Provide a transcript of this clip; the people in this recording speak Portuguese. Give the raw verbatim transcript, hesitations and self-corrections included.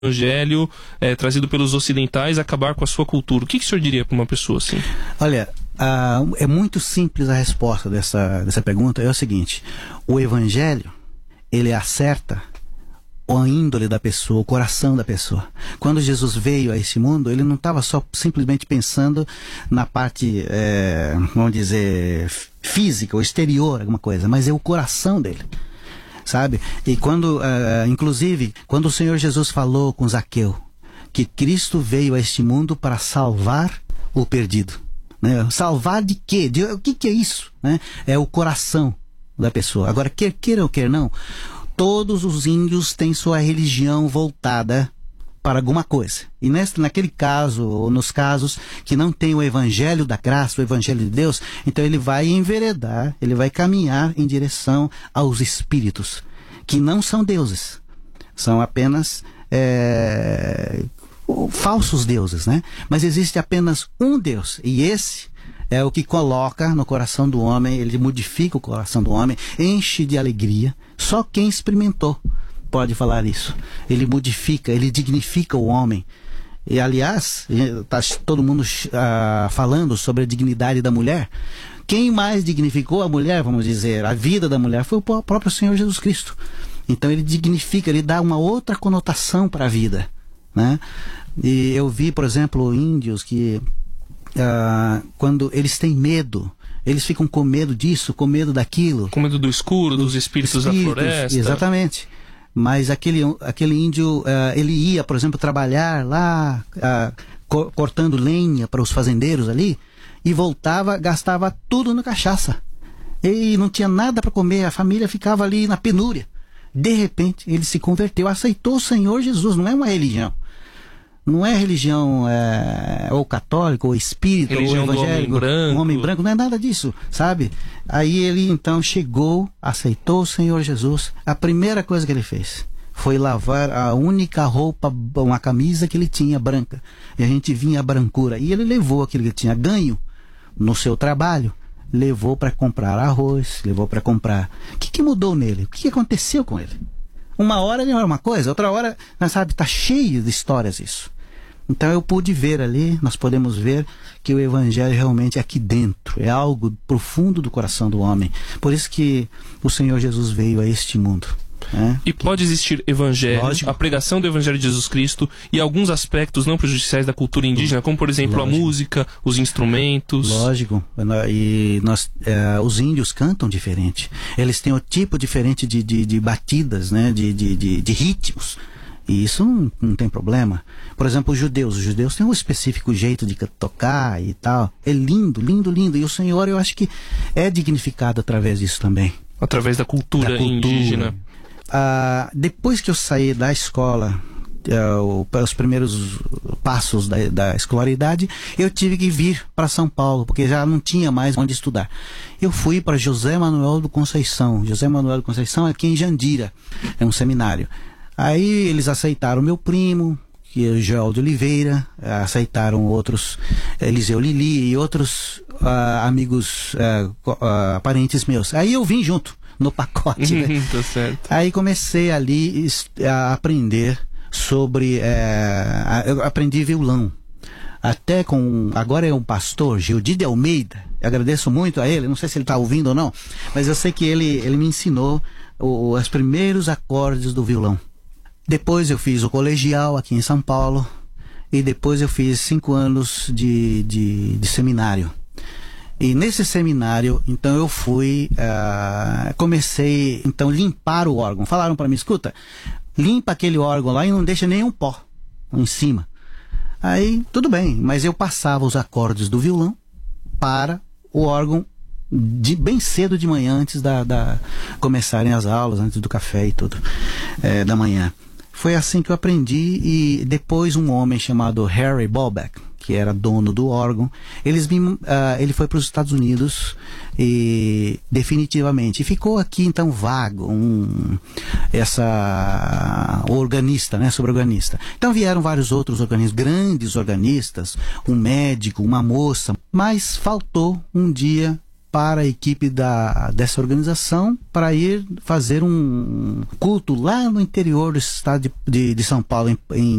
evangelho é, trazido pelos ocidentais acabar com a sua cultura. O que, que o senhor diria para uma pessoa assim? Olha, uh, é muito simples a resposta dessa, dessa pergunta. É o seguinte: o evangelho, ele acerta a índole da pessoa, o coração da pessoa. Quando Jesus veio a esse mundo, ele não estava só simplesmente pensando na parte, é, vamos dizer, física ou exterior, alguma coisa, mas é o coração dele, sabe? E quando, uh, inclusive, quando o Senhor Jesus falou com Zaqueu que Cristo veio a este mundo para salvar o perdido, né? Salvar de quê? De, o que, que é isso? Né? É o coração da pessoa. Agora, quer queira ou quer não, todos os índios têm sua religião voltada para alguma coisa. E nesse, naquele caso, ou nos casos que não tem o evangelho da graça, o evangelho de Deus, então ele vai enveredar, ele vai caminhar em direção aos espíritos, que não são deuses. São apenas é, falsos deuses, né? Mas existe apenas um Deus, e esse é o que coloca no coração do homem, ele modifica o coração do homem, enche de alegria. Só quem experimentou pode falar isso. Ele modifica, ele dignifica o homem. E, aliás, está todo mundo uh, falando sobre a dignidade da mulher. Quem mais dignificou a mulher, vamos dizer, a vida da mulher, foi o próprio Senhor Jesus Cristo. Então ele dignifica, ele dá uma outra conotação para a vida, né? E eu vi, por exemplo, índios que, uh, quando eles têm medo, eles ficam com medo disso, com medo daquilo. Com medo do escuro, dos espíritos, espíritos da floresta. Exatamente. Mas aquele, aquele índio, uh, ele ia, por exemplo, trabalhar lá, uh, co cortando lenha para os fazendeiros ali, e voltava, gastava tudo na cachaça. E não tinha nada para comer, a família ficava ali na penúria. De repente, ele se converteu, aceitou o Senhor Jesus, não é uma religião. Não é religião é, ou católica, ou espírita, religião ou evangélico, do homem branco. um homem branco, não é nada disso, sabe? Aí ele então chegou, aceitou o Senhor Jesus. A primeira coisa que ele fez foi lavar a única roupa, uma camisa que ele tinha branca. E a gente vinha a brancura. E ele levou aquilo que ele tinha ganho no seu trabalho, levou para comprar arroz, levou para comprar. O que, que mudou nele? O que, que aconteceu com ele? Uma hora ele era uma coisa, outra hora, nós sabe, está cheio de histórias isso. Então eu pude ver ali, nós podemos ver que o evangelho realmente é aqui dentro, é algo profundo do coração do homem. Por isso que o Senhor Jesus veio a este mundo. É. E pode existir evangelho, Lógico. A pregação do evangelho de Jesus Cristo e alguns aspectos não prejudiciais da cultura indígena, como por exemplo Lógico. A música, os instrumentos. Lógico, e nós, é, os índios cantam diferente, eles têm um tipo diferente de, de, de batidas, né? de, de, de, de ritmos, e isso não, não tem problema. Por exemplo, os judeus, os judeus têm um específico jeito de tocar e tal, é lindo, lindo, lindo, e o Senhor, eu acho que é dignificado através disso também. Através da cultura, da cultura. indígena. Ah, depois que eu saí da escola, uh, para os primeiros passos da, da escolaridade, eu tive que vir para São Paulo, porque já não tinha mais onde estudar. Eu fui para José Manuel do Conceição. José Manuel do Conceição é aqui em Jandira, é um seminário. Aí eles aceitaram meu primo, que é o Joel de Oliveira, aceitaram outros, Eliseu Lili e outros uh, amigos, uh, uh, parentes meus. Aí eu vim junto no pacote, né? Tá certo. Aí comecei ali a aprender sobre, é, eu aprendi violão, até com, agora é um pastor, Gildi de Almeida, eu agradeço muito a ele, não sei se ele está ouvindo ou não, mas eu sei que ele, ele me ensinou o, os primeiros acordes do violão. Depois eu fiz o colegial aqui em São Paulo, e depois eu fiz cinco anos de, de, de seminário. E nesse seminário, então eu fui, uh, comecei, então, limpar o órgão. Falaram para mim, escuta, limpa aquele órgão lá e não deixa nenhum pó em cima. Aí, tudo bem, mas eu passava os acordes do violão para o órgão de, bem cedo de manhã, antes da, da começarem as aulas, antes do café e tudo, é, da manhã. Foi assim que eu aprendi, e depois um homem chamado Harry Bobeck, que era dono do órgão, eles me, uh, ele foi para os Estados Unidos e definitivamente, e ficou aqui então vago um, essa organista, né, sobre organista. Então vieram vários outros organistas, grandes organistas, um médico, uma moça, mas faltou um dia para a equipe da, dessa organização para ir fazer um culto lá no interior do estado de, de, de São Paulo, em, em